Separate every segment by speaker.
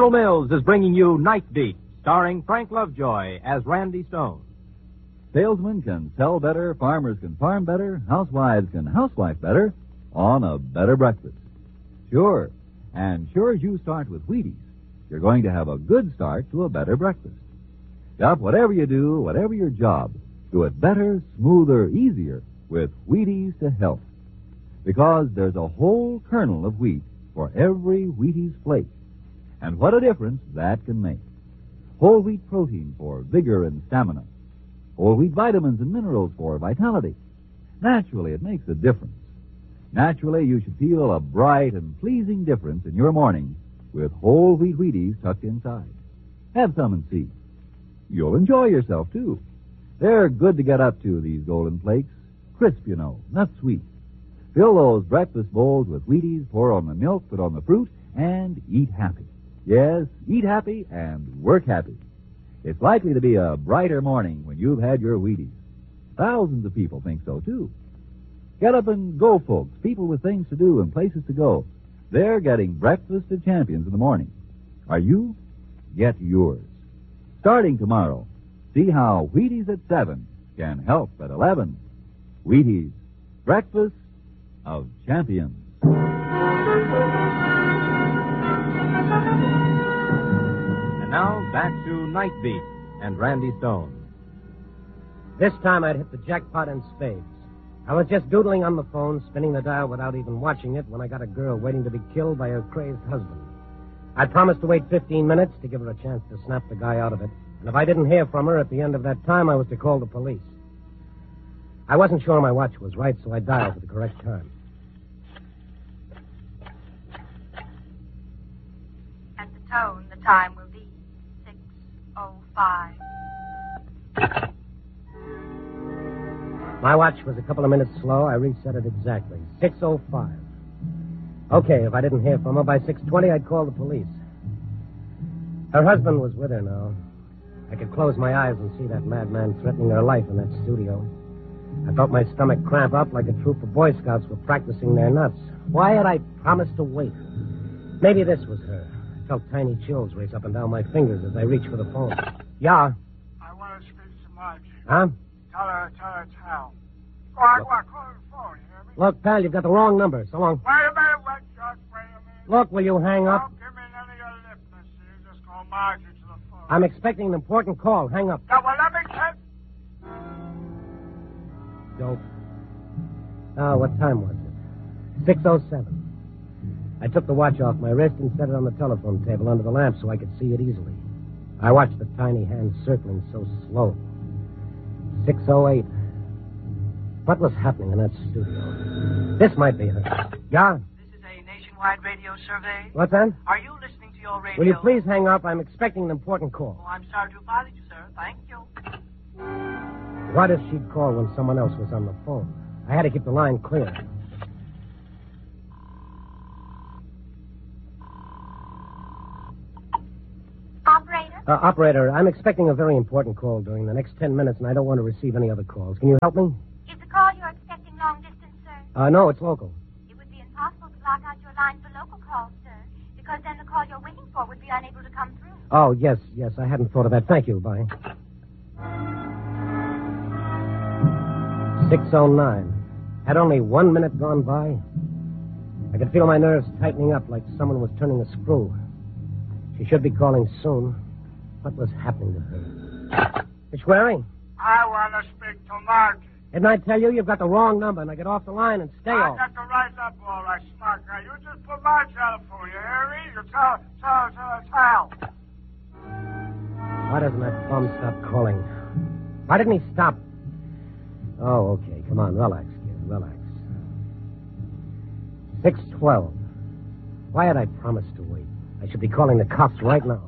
Speaker 1: General Mills is bringing you Night Beat, starring Frank Lovejoy as Randy Stone.
Speaker 2: Salesmen can sell better, farmers can farm better, housewives can housewife better on a better breakfast. Sure, and sure as you start with Wheaties, you're going to have a good start to a better breakfast. Yup, whatever you do, whatever your job, do it better, smoother, easier with Wheaties to help. Because there's a whole kernel of wheat for every Wheaties flake. And what a difference that can make. Whole wheat protein for vigor and stamina. Whole wheat vitamins and minerals for vitality. Naturally, it makes a difference. Naturally, you should feel a bright and pleasing difference in your morning with whole wheat Wheaties tucked inside. Have some and see. You'll enjoy yourself, too. They're good to get up to, these golden flakes. Crisp, you know, not sweet. Fill those breakfast bowls with Wheaties, pour on the milk, put on the fruit, and eat happy. Yes, eat happy and work happy. It's likely to be a brighter morning when you've had your Wheaties. Thousands of people think so, too. Get up and go, folks, people with things to do and places to go. They're getting breakfast of champions in the morning. Are you? Get yours. Starting tomorrow, see how Wheaties at 7 can help at 11. Wheaties, breakfast of champions.
Speaker 1: And now, back to Night Beat and Randy Stone.
Speaker 3: This time I'd hit the jackpot in spades. I was just doodling on the phone, spinning the dial without even watching it, when I got a girl waiting to be killed by her crazed husband. I promised to wait 15 minutes to give her a chance to snap the guy out of it. And if I didn't hear from her at the end of that time, I was to call the police. I wasn't sure my watch was right, so I dialed at the correct time.
Speaker 4: At the tone, the time will be 6:05.
Speaker 3: My watch was a couple of minutes slow. I reset it exactly. 6:05. Okay, if I didn't hear from her by 6:20, I'd call the police. Her husband was with her now. I could close my eyes and see that madman threatening her life in that studio. I felt my stomach cramp up like a troop of Boy Scouts were practicing their nuts. Why had I promised to wait? Maybe this was her. I felt tiny chills race up and down my fingers as I reached for the phone. Yeah?
Speaker 5: I want to speak to Margie.
Speaker 3: Huh?
Speaker 5: Tell her it's Hal. Go on, call her phone, you hear me?
Speaker 3: Look, pal, you've got the wrong number. So long.
Speaker 5: Wait a minute, just wait a minute.
Speaker 3: Look, will you hang up?
Speaker 5: Don't give me none of your lip, mister. You just call Margie to the phone.
Speaker 3: I'm expecting an important call. Hang up.
Speaker 5: Yeah, well, let me check.
Speaker 3: Dope. Oh, what time was it? 6:07. I took the watch off my wrist and set it on the telephone table under the lamp so I could see it easily. I watched the tiny hand circling so slow. 6:08. What was happening in that studio? This might be her. Yeah?
Speaker 6: This is a nationwide radio survey.
Speaker 3: What's that?
Speaker 6: Are you listening to your radio?
Speaker 3: Will you please hang up? I'm expecting an important call.
Speaker 6: Oh, I'm sorry to bother you, sir. Thank you.
Speaker 3: What if she'd call when someone else was on the phone? I had to keep the line clear.
Speaker 4: Operator?
Speaker 3: Operator, I'm expecting a very important call during the next 10 minutes, and I don't want to receive any other calls. Can you help me?
Speaker 4: Is the call you're expecting long distance, sir?
Speaker 3: No, it's local.
Speaker 4: It would be impossible to block out your line for local calls, sir, because then the call you're waiting for would be unable to come through.
Speaker 3: Oh, yes, I hadn't thought of that. Thank you. Bye. 6:09. Had only 1 minute gone by. I could feel my nerves tightening up like someone was turning a screw. She should be calling soon. What was happening to her? Miss Waring?
Speaker 5: I want to speak to Margie.
Speaker 3: Didn't I tell you you've got the wrong number? And I get off the line and stay
Speaker 5: I
Speaker 3: off.
Speaker 5: got to rise up all right, smart guy. You just put Margie on the phone, you hear me? You tell it's Hal.
Speaker 3: Why doesn't that bum stop calling? Why didn't he stop? Oh, okay. Come on, relax, kid. Relax. 6:12. Why had I promised to wait? I should be calling the cops right now.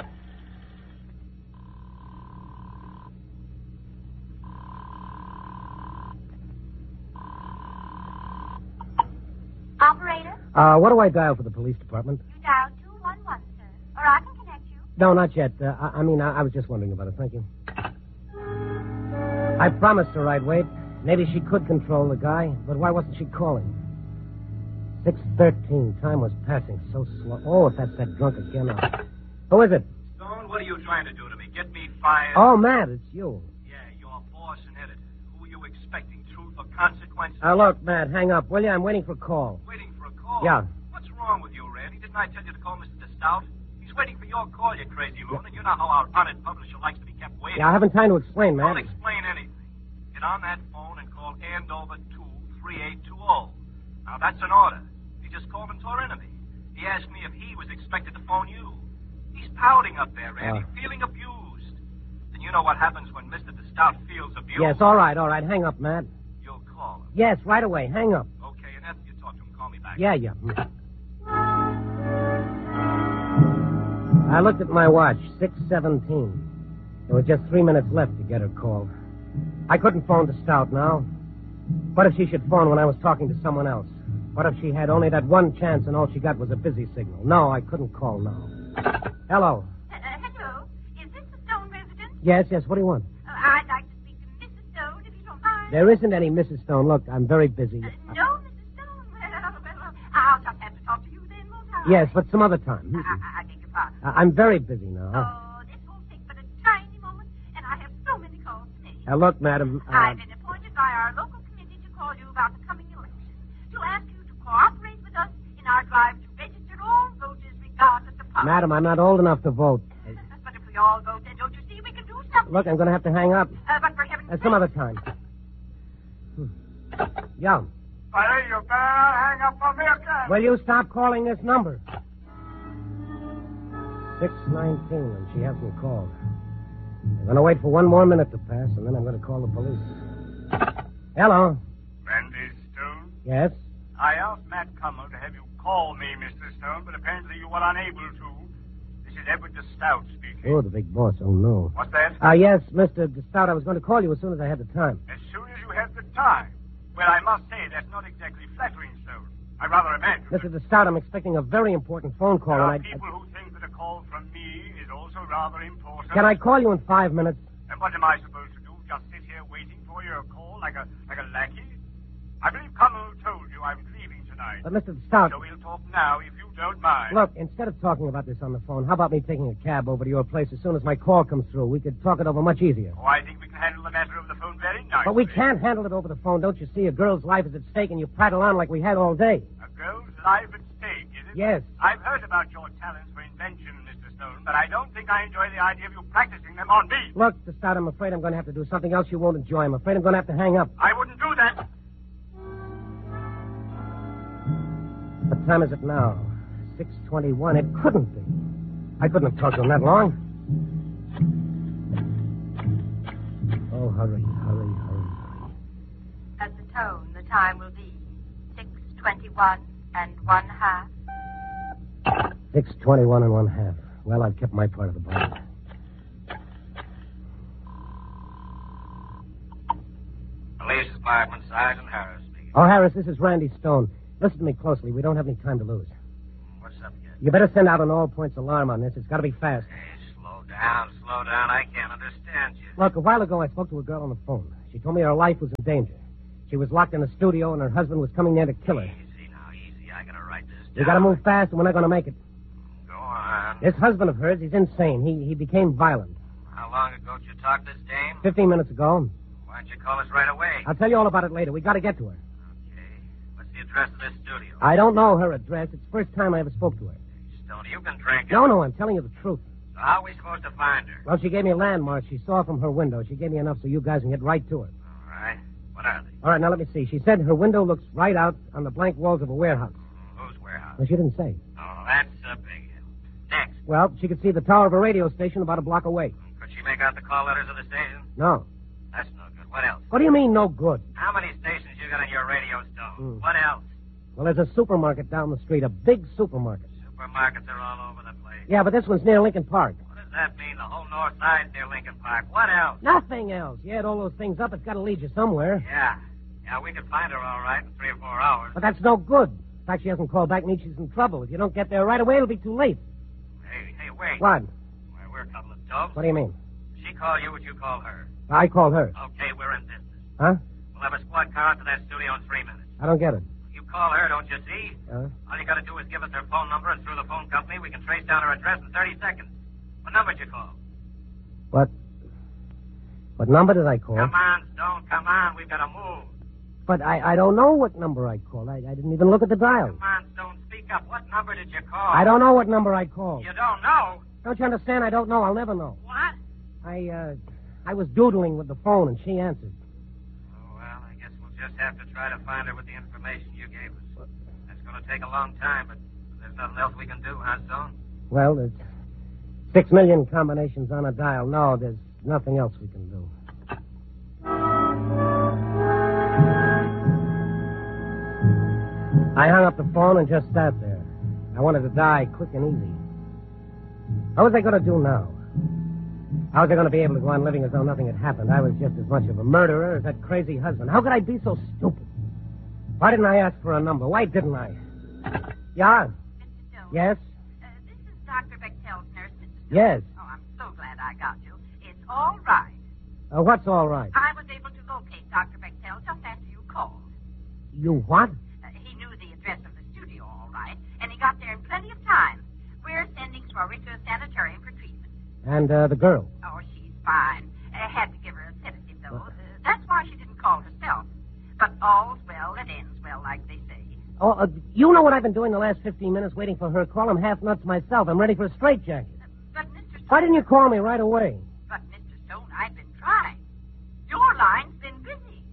Speaker 4: Operator?
Speaker 3: What do I dial for the police department?
Speaker 4: You dial 211, sir. Or I can connect you.
Speaker 3: No, not yet. I was just wondering about it. Thank you. I promised her I'd wait. Maybe she could control the guy, but why wasn't she calling? 6:13. Time was passing so slow. Oh, if that's that drunk again. Who is it?
Speaker 7: Stone, what are you trying to do to me? Get me fired?
Speaker 3: Oh, Matt, it's you.
Speaker 7: Yeah, your boss and editor. Who are you expecting? Truth or consequences?
Speaker 3: Look, Matt, hang up, will you? I'm waiting for a call.
Speaker 7: Waiting for a call?
Speaker 3: Yeah.
Speaker 7: What's wrong with you, Randy? Didn't I tell you to call Mr. Stout? He's waiting for your call, you crazy loon, and you know how our honored publisher likes to be kept waiting.
Speaker 3: Yeah, I haven't time to explain,
Speaker 7: Don't
Speaker 3: Matt.
Speaker 7: explain anything. Get on that phone and call Andover 23820. Now, that's an order. He just called and tore into me. He asked me if he was expected to phone you. He's pouting up there, Randy, feeling abused. And you know what happens when Mr. Stout feels abused?
Speaker 3: Yes, all right. Hang up, Matt.
Speaker 7: You'll call him.
Speaker 3: Yes, right away. Hang up.
Speaker 7: Okay, and after you talk to him, call me back.
Speaker 3: Yeah. I looked at my watch, 6:17. There was just 3 minutes left to get her call. I couldn't phone to Stout now. What if she should phone when I was talking to someone else? What if she had only that one chance and all she got was a busy signal? No, I couldn't call now. Hello.
Speaker 4: Hello. Is this the Stone residence?
Speaker 3: Yes, what do you want?
Speaker 4: I'd like to speak to Mrs. Stone, if you don't mind.
Speaker 3: There isn't any Mrs. Stone. Look, I'm very busy.
Speaker 4: No, Mrs. Stone. Well, I'll just have to talk to you then, won't I?
Speaker 3: Yes, but some other time.
Speaker 4: I beg your pardon.
Speaker 3: I'm very busy now.
Speaker 4: Oh, this won't take but a tiny moment, and I have so many calls to make.
Speaker 3: Look, madam.
Speaker 4: I've been appointed by our local committee to call you about the coming election, to ask you to cooperate with us in our drive to register all voters regardless of party.
Speaker 3: Madam, I'm not old enough to vote.
Speaker 4: But if we all vote, then don't you see we can do something?
Speaker 3: Look, I'm going to have to hang up.
Speaker 4: But for heaven's sake...
Speaker 3: Some other time. Yeah.
Speaker 5: Hey, you better hang up on me again.
Speaker 3: Will you stop calling this number? 6:19, and she hasn't called. I'm going to wait for 1 more minute to pass, and then I'm going to call the police. Hello.
Speaker 5: Randy Stone?
Speaker 3: Yes?
Speaker 5: I asked Matt Cummel to have you call me, Mr. Stone, but apparently you were unable to. This is Edward DeStout speaking.
Speaker 3: Oh, the big boss. Oh, no.
Speaker 5: What's that?
Speaker 3: Yes, Mr. DeStout. I was going to call you as soon as I had the time.
Speaker 5: As soon as you have the time. Well, I must say, that's not exactly flattering, Stone. I rather imagine.
Speaker 3: Mr. DeStout, I'm expecting a very important phone call.
Speaker 5: There are
Speaker 3: and
Speaker 5: people who think that a call from me is also rather important.
Speaker 3: Can I call you in 5 minutes?
Speaker 5: And what am I supposed to do? Just sit here waiting for your call like a lackey? I believe Cummel told you I was leaving tonight.
Speaker 3: But, Mr. DeStout...
Speaker 5: So we'll talk now, if you don't mind.
Speaker 3: Look, instead of talking about this on the phone, how about me taking a cab over to your place as soon as my call comes through? We could talk it over much easier.
Speaker 5: Oh, I think we can handle the matter over the phone very nicely.
Speaker 3: But we can't handle it over the phone. Don't you see? A girl's life is at stake, and you prattle on like we had all day.
Speaker 5: A girl's life at stake, is it?
Speaker 3: Yes.
Speaker 5: I've heard about your talents for invention, Mr. Stone, but I don't think I enjoy the idea of you practicing them on me.
Speaker 3: Look, DeStout, I'm afraid I'm going to have to do something else you won't enjoy. I'm afraid I'm going to have to hang up.
Speaker 5: I wouldn't do that.
Speaker 3: What time is it now? 6:21. It couldn't be. I couldn't have talked to him that long. Oh, hurry.
Speaker 4: At the tone, the time will be 6:21 and 1/2.
Speaker 3: 6:21 and 1/2. Well, I've kept my part of the bargain.
Speaker 7: Police Department, Sergeant Harris speaking.
Speaker 3: Oh, Harris, this is Randy Stone. Listen to me closely. We don't have any time to lose.
Speaker 7: What's up, kid?
Speaker 3: You better send out an all-points alarm on this. It's got to be fast.
Speaker 7: Hey, slow down. I can't understand you.
Speaker 3: Look, a while ago I spoke to a girl on the phone. She told me her life was in danger. She was locked in the studio and her husband was coming there to kill her.
Speaker 7: Easy now, easy. I gotta write this down.
Speaker 3: We got to move fast and we're not going to make it.
Speaker 7: Go on.
Speaker 3: This husband of hers, he's insane. He became violent.
Speaker 7: How long ago did you talk to this dame?
Speaker 3: 15 minutes ago.
Speaker 7: Why don't you call us right away?
Speaker 3: I'll tell you all about it later. We got to get to her.
Speaker 7: Okay. What's the address of this studio?
Speaker 3: I don't know her address. It's the first time I ever spoke to her.
Speaker 7: Stone, you've been drinking.
Speaker 3: No, I'm telling you the truth.
Speaker 7: So how are we supposed to find her?
Speaker 3: Well, she gave me a landmark she saw from her window. She gave me enough so you guys can get right to her.
Speaker 7: All right. What are they?
Speaker 3: All right, now let me see. She said her window looks right out on the blank walls of a warehouse.
Speaker 7: Whose warehouse?
Speaker 3: Well, she didn't say.
Speaker 7: Oh, that's a big hit. Next.
Speaker 3: Well, she could see the tower of a radio station about a block away.
Speaker 7: Could she make out the call letters of the station?
Speaker 3: No.
Speaker 7: That's no good. What else?
Speaker 3: What do you mean, no good?
Speaker 7: How many stations you got on your radio, Stone? What else?
Speaker 3: Well, there's a supermarket down the street, a big supermarket.
Speaker 7: Supermarkets are all over the place.
Speaker 3: Yeah, but this one's near Lincoln Park.
Speaker 7: What does that mean? The whole north side's near Lincoln Park. What else?
Speaker 3: Nothing else. You add all those things up, it's got to lead you somewhere.
Speaker 7: Yeah, we could find her all right in 3 or 4 hours.
Speaker 3: But that's no good. In fact, she hasn't called back, means she's in trouble. If you don't get there right away, it'll be too late.
Speaker 7: Hey, wait.
Speaker 3: What?
Speaker 7: Why, we're a couple of dogs.
Speaker 3: What do you mean?
Speaker 7: She call you, would you call her?
Speaker 3: I called her.
Speaker 7: Okay, we're in business.
Speaker 3: Huh?
Speaker 7: We'll have a squad car out to that studio in 3 minutes.
Speaker 3: I don't get it.
Speaker 7: You call her, don't you see?
Speaker 3: Huh?
Speaker 7: All you got to do is give us her phone number, and through the phone company, we can trace down her address in 30 seconds. What number did you call?
Speaker 3: What number did I call?
Speaker 7: Come on, Stone, come on. We've got to move.
Speaker 3: But I don't know what number I called. I didn't even look at the dial.
Speaker 7: Come on, Stone, speak up. What number did you call?
Speaker 3: I don't know what number I called.
Speaker 7: You don't know?
Speaker 3: Don't you understand? I don't know. I'll never know.
Speaker 7: What?
Speaker 3: I was doodling with the phone, and she answered.
Speaker 7: Oh, well, I guess we'll just have to try to find her with the information you gave us. That's going to take a long time, but there's nothing else we can do, huh, Stone?
Speaker 3: Well, there's 6 million combinations on a dial. No, there's nothing else we can do. I hung up the phone and just sat there. I wanted to die quick and easy. What was I going to do now? How was I going to be able to go on living as though nothing had happened? I was just as much of a murderer as that crazy husband. How could I be so stupid? Why didn't I ask for a number? Why didn't I? Yeah?
Speaker 4: Mr. Stone.
Speaker 3: Yes?
Speaker 4: This is Dr. Bechtel's nurse, Mr. Stone.
Speaker 3: Yes.
Speaker 4: Oh, I'm so glad I got you. It's all right.
Speaker 3: What's all right?
Speaker 4: I was able to locate Dr. Bechtel just after you called.
Speaker 3: You what?
Speaker 4: He knew the address of the studio, all right, and he got there in plenty of time. We're sending Florica Sanitarium for treatment.
Speaker 3: And the girl?
Speaker 4: Oh, she's fine. Had to give her a sedative, though. That's why she didn't call herself. But all's well that ends well, like they say.
Speaker 3: Oh, you know what I've been doing the last 15 minutes waiting for her call? I'm half nuts myself. I'm ready for a straitjacket.
Speaker 4: But, Mr. Stone...
Speaker 3: Why didn't you call me right away?